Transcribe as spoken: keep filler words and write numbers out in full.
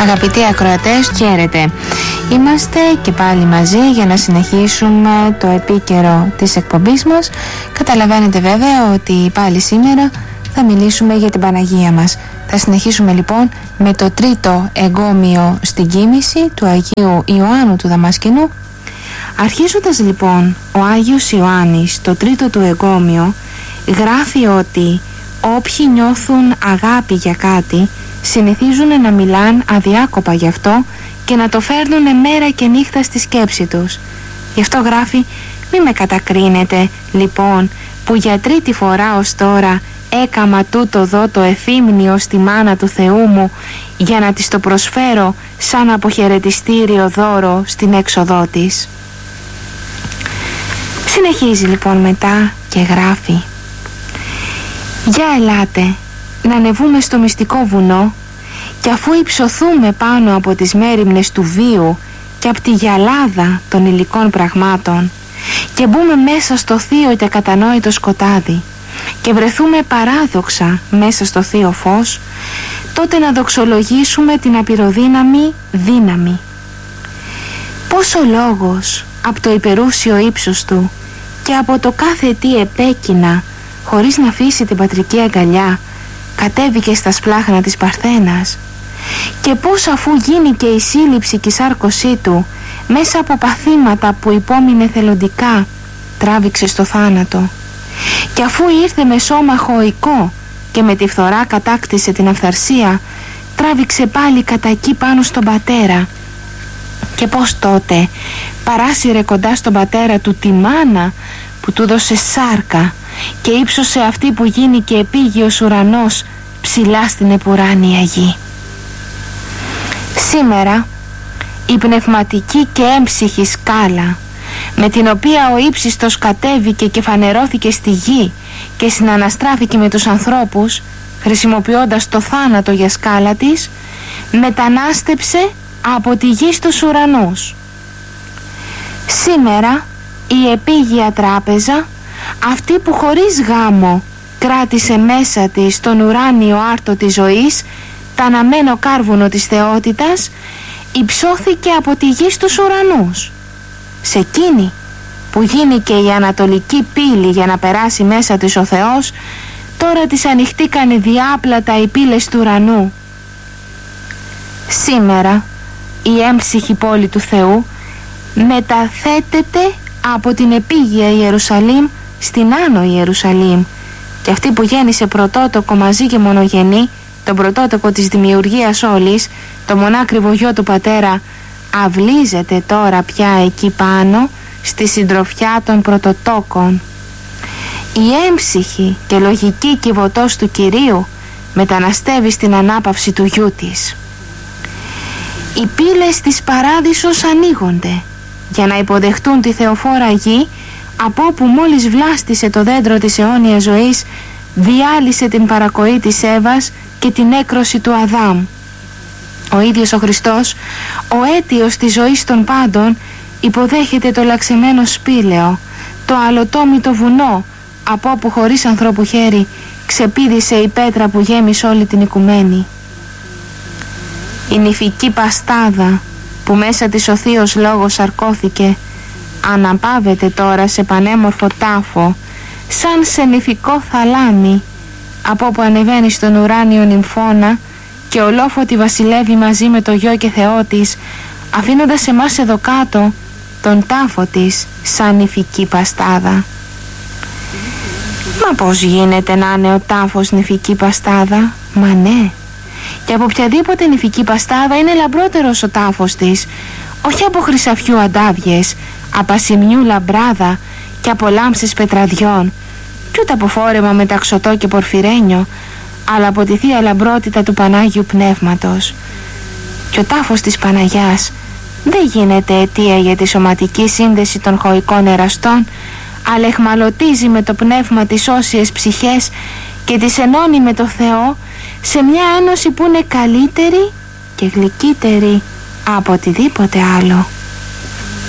Αγαπητοί ακροατές, χαίρετε. Είμαστε και πάλι μαζί για να συνεχίσουμε το επίκαιρο της εκπομπής μας. Καταλαβαίνετε βέβαια ότι πάλι σήμερα θα μιλήσουμε για την Παναγία μας. Θα συνεχίσουμε λοιπόν με το τρίτο εγκόμιο στην κοίμηση του Αγίου Ιωάννου του Δαμασκηνού. Αρχίζοντας λοιπόν ο Άγιος Ιωάννης το τρίτο του εγκόμιο, γράφει ότι όποιοι νιώθουν αγάπη για κάτι συνηθίζουν να μιλάν αδιάκοπα γι' αυτό και να το φέρνουν μέρα και νύχτα στη σκέψη τους. Γι' αυτό γράφει: μη με κατακρίνετε λοιπόν που για τρίτη φορά ως τώρα έκαμα τούτο δω το εφήμνιο στη μάνα του Θεού μου για να της το προσφέρω σαν αποχαιρετιστήριο δώρο στην έξοδό της. Συνεχίζει λοιπόν μετά και γράφει: για ελάτε να ανεβούμε στο μυστικό βουνό και αφού υψωθούμε πάνω από τις μέριμνες του βίου και από τη γυαλάδα των υλικών πραγμάτων και μπούμε μέσα στο θείο και κατανόητο σκοτάδι και βρεθούμε παράδοξα μέσα στο θείο φως, τότε να δοξολογήσουμε την απειροδύναμη δύναμη. Πόσο λόγος από το υπερούσιο ύψος του και από το κάθε τι επέκεινα, χωρίς να αφήσει την πατρική αγκαλιά, κατέβηκε στα σπλάχνα της Παρθένας, και πώς αφού γίνει και η σύλληψη και η σάρκωσή του μέσα από παθήματα που υπόμεινε θελοντικά, τράβηξε στο θάνατο, και αφού ήρθε με σώμα χωικό και με τη φθορά κατάκτησε την αυθαρσία, τράβηξε πάλι κατά εκεί πάνω στον πατέρα, και πώς τότε παράσυρε κοντά στον πατέρα του τη μάνα που του δώσε σάρκα και ύψωσε αυτή που γίνει και επίγειος ουρανός ψηλά στην επουράνια γη. Σήμερα η πνευματική και έμψυχη σκάλα με την οποία ο ύψιστος κατέβηκε και φανερώθηκε στη γη και συναναστράφηκε με τους ανθρώπους, χρησιμοποιώντας το θάνατο για σκάλα της, μετανάστεψε από τη γη στους ουρανούς. Σήμερα η επίγεια τράπεζα, αυτή που χωρίς γάμο κράτησε μέσα της τον ουράνιο άρτο της ζωής, τ' αναμένο κάρβουνο της θεότητας, υψώθηκε από τη γη στους ουρανούς. Σε εκείνη που γίνει και η ανατολική πύλη για να περάσει μέσα της ο Θεός, τώρα της ανοιχτήκανε διάπλατα οι πύλες του ουρανού. Σήμερα η έμψυχη πόλη του Θεού μεταθέτεται από την επίγεια Ιερουσαλήμ στην Άνω Ιερουσαλήμ, και αυτή που γέννησε πρωτότοκο μαζί και μονογενή, τον πρωτότοκο της δημιουργίας όλης, το μονάκριβο γιο του πατέρα, αυλίζεται τώρα πια εκεί πάνω στη συντροφιά των πρωτοτόκων. Η έμψυχη και λογική κυβωτός του Κυρίου μεταναστεύει στην ανάπαυση του γιού της. Οι πύλες της παράδεισος ανοίγονται για να υποδεχτούν τη θεοφόρα γη, από όπου μόλις βλάστησε το δέντρο της αιώνιας ζωής, διάλυσε την παρακοή της Εύας και την έκρωση του Αδάμ. Ο ίδιος ο Χριστός, ο αίτιος της ζωής των πάντων, υποδέχεται το λαξεμένο σπήλαιο, το αλωτόμητο βουνό, από όπου χωρίς ανθρώπου χέρι ξεπήδησε η πέτρα που γέμισε όλη την οικουμένη. Η νηφική παστάδα που μέσα της ο Θείος Λόγος σαρκώθηκε, αναπαύεται τώρα σε πανέμορφο τάφο, σαν σε νηφικό θαλάμι, από όπου ανεβαίνει στον ουράνιο νυμφώνα και ολόφωτη βασιλεύει μαζί με το γιο και Θεό της, αφήνοντας εμάς εδώ κάτω τον τάφο της σαν νηφική παστάδα. Μα πώς γίνεται να είναι ο τάφος νηφική παστάδα? Μα ναι, και από οποιαδήποτε νηφική παστάδα είναι λαμπρότερος ο τάφος της, όχι από χρυσαφιού αντάβιες, από ασημιού λαμπράδα και από λάμψες πετραδιών, κι ούτε από φόρεμα μεταξωτό και πορφυρένιο, αλλά από τη θεία λαμπρότητα του Πανάγιου Πνεύματος. Και ο τάφος της Παναγιάς δεν γίνεται αιτία για τη σωματική σύνδεση των χωικών εραστών, αλλά εχμαλωτίζει με το πνεύμα τις όσιες ψυχές και τις ενώνει με το Θεό σε μια ένωση που είναι καλύτερη και γλυκύτερη από οτιδήποτε άλλο.